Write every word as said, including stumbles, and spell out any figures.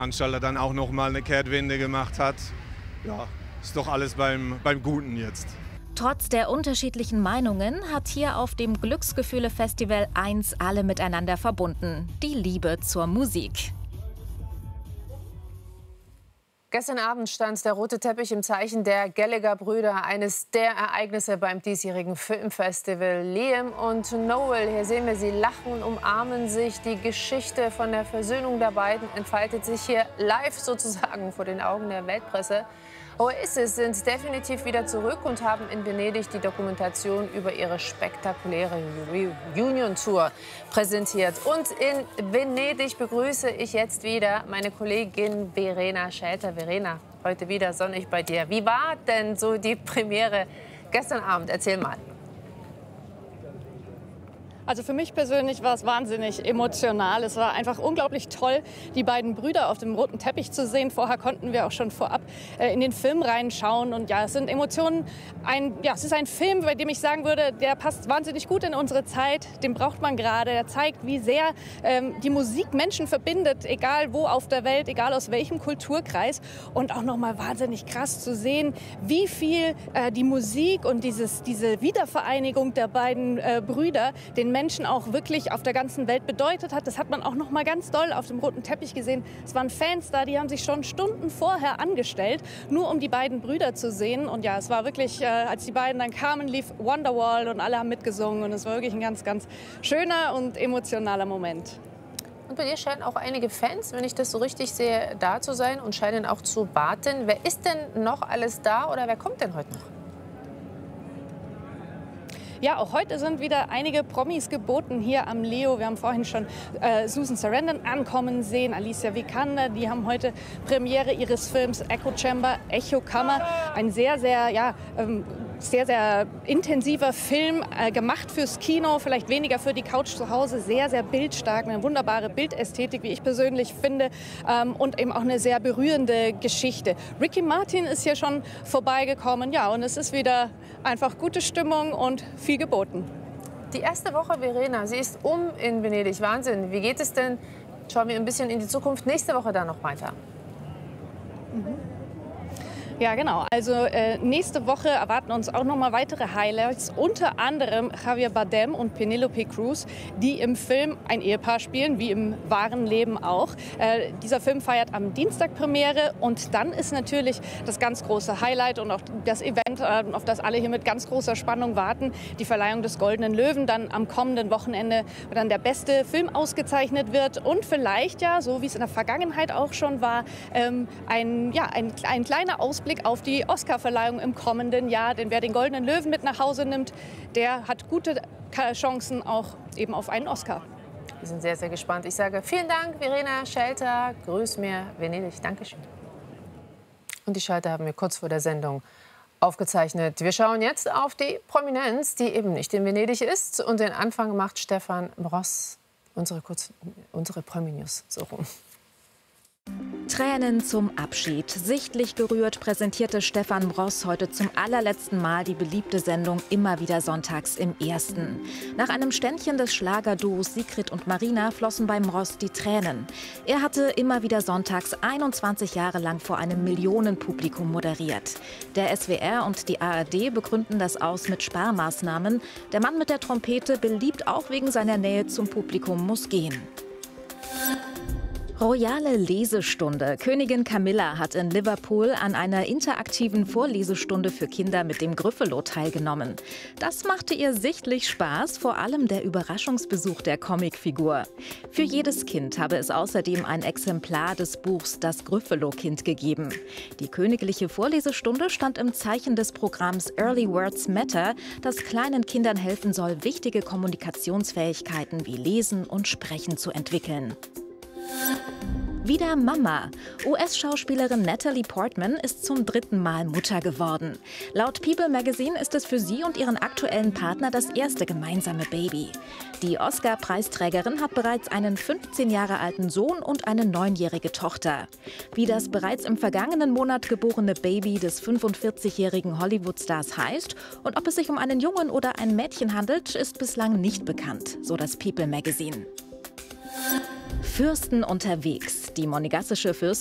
Anstatt er dann auch noch mal eine Kehrtwende gemacht hat. Ja, ist doch alles beim, beim Guten jetzt. Trotz der unterschiedlichen Meinungen hat hier auf dem Glücksgefühle-Festival eins alle miteinander verbunden: die Liebe zur Musik. Gestern Abend stand der rote Teppich im Zeichen der Gallagher-Brüder, eines der Ereignisse beim diesjährigen Filmfestival. Liam und Noel, hier sehen wir sie lachen, umarmen sich. Die Geschichte von der Versöhnung der beiden entfaltet sich hier live sozusagen vor den Augen der Weltpresse. Oasis sind definitiv wieder zurück und haben in Venedig die Dokumentation über ihre spektakuläre Reunion-Tour präsentiert. Und in Venedig begrüße ich jetzt wieder meine Kollegin Verena Schelter. Verena, heute wieder sonnig bei dir. Wie war denn so die Premiere gestern Abend? Erzähl mal. Also für mich persönlich war es wahnsinnig emotional. Es war einfach unglaublich toll, die beiden Brüder auf dem roten Teppich zu sehen. Vorher konnten wir auch schon vorab äh, in den Film reinschauen. Und ja, es sind Emotionen. Ein, ja, es ist ein Film, bei dem ich sagen würde, der passt wahnsinnig gut in unsere Zeit. Den braucht man gerade. Der zeigt, wie sehr ähm, die Musik Menschen verbindet, egal wo auf der Welt, egal aus welchem Kulturkreis. Und auch noch mal wahnsinnig krass zu sehen, wie viel äh, die Musik und dieses, diese Wiedervereinigung der beiden äh, Brüder den Menschen auch wirklich auf der ganzen Welt bedeutet hat. Das hat man auch noch mal ganz doll auf dem roten Teppich gesehen. Es waren Fans da, die haben sich schon Stunden vorher angestellt, nur um die beiden Brüder zu sehen. Und ja, es war wirklich, äh, als die beiden dann kamen, lief Wonderwall und alle haben mitgesungen. Und es war wirklich ein ganz, ganz schöner und emotionaler Moment. Und bei dir scheinen auch einige Fans, wenn ich das so richtig sehe, da zu sein und scheinen auch zu warten. Wer ist denn noch alles da oder wer kommt denn heute noch? Ja, auch heute sind wieder einige Promis geboten hier am Leo. Wir haben vorhin schon äh, Susan Sarandon ankommen sehen, Alicia Vikander. Die haben heute Premiere ihres Films Echo Chamber, Echo Kammer. Ein sehr, sehr, ja, ähm, sehr, sehr intensiver Film, äh, gemacht fürs Kino, vielleicht weniger für die Couch zu Hause. Sehr, sehr bildstark, eine wunderbare Bildästhetik, wie ich persönlich finde. Ähm, und eben auch eine sehr berührende Geschichte. Ricky Martin ist hier schon vorbeigekommen. Ja, und es ist wieder einfach gute Stimmung und viel geboten. Die erste Woche, Verena, sie ist um in Venedig. Wahnsinn. Wie geht es denn? Schauen wir ein bisschen in die Zukunft. Nächste Woche dann noch weiter. Mhm. Ja, genau. Also äh, nächste Woche erwarten uns auch noch mal weitere Highlights. Unter anderem Javier Bardem und Penelope Cruz, die im Film ein Ehepaar spielen, wie im wahren Leben auch. Äh, dieser Film feiert am Dienstag Premiere. Und dann ist natürlich das ganz große Highlight und auch das Event, äh, auf das alle hier mit ganz großer Spannung warten, die Verleihung des Goldenen Löwen. Dann am kommenden Wochenende, wo dann der beste Film ausgezeichnet wird. Und vielleicht ja, so wie es in der Vergangenheit auch schon war, ähm, ein, ja, ein, ein kleiner Ausblick auf die Oscar-Verleihung im kommenden Jahr. Denn wer den Goldenen Löwen mit nach Hause nimmt, der hat gute Chancen auch eben auf einen Oscar. Wir sind sehr, sehr gespannt. Ich sage vielen Dank, Verena Schelter. Grüß mir Venedig. Dankeschön. Und die Schelter haben wir kurz vor der Sendung aufgezeichnet. Wir schauen jetzt auf die Prominenz, die eben nicht in Venedig ist. Und den Anfang macht Stefan Bross. Unsere, kurz, unsere Promi-News so rum. Tränen zum Abschied. Sichtlich gerührt präsentierte Stefan Bross heute zum allerletzten Mal die beliebte Sendung Immer wieder sonntags im Ersten. Nach einem Ständchen des Schlagerduos Sigrid und Marina flossen beim Bross die Tränen. Er hatte Immer wieder sonntags einundzwanzig Jahre lang vor einem Millionenpublikum moderiert. Der S W R und die A R D begründen das aus mit Sparmaßnahmen. Der Mann mit der Trompete, beliebt auch wegen seiner Nähe zum Publikum, muss gehen. Royale Lesestunde. Königin Camilla hat in Liverpool an einer interaktiven Vorlesestunde für Kinder mit dem Gryffalo teilgenommen. Das machte ihr sichtlich Spaß, vor allem der Überraschungsbesuch der Comicfigur. Für jedes Kind habe es außerdem ein Exemplar des Buchs Das Gryffalo-Kind gegeben. Die königliche Vorlesestunde stand im Zeichen des Programms Early Words Matter, das kleinen Kindern helfen soll, wichtige Kommunikationsfähigkeiten wie Lesen und Sprechen zu entwickeln. Wieder Mama. U S-Schauspielerin Natalie Portman ist zum dritten Mal Mutter geworden. Laut People Magazine ist es für sie und ihren aktuellen Partner das erste gemeinsame Baby. Die Oscar-Preisträgerin hat bereits einen fünfzehn Jahre alten Sohn und eine neunjährige Tochter. Wie das bereits im vergangenen Monat geborene Baby des fünfundvierzigjährigen Hollywood-Stars heißt und ob es sich um einen Jungen oder ein Mädchen handelt, ist bislang nicht bekannt, so das People Magazine. Fürsten unterwegs. Die monegassische Fürstin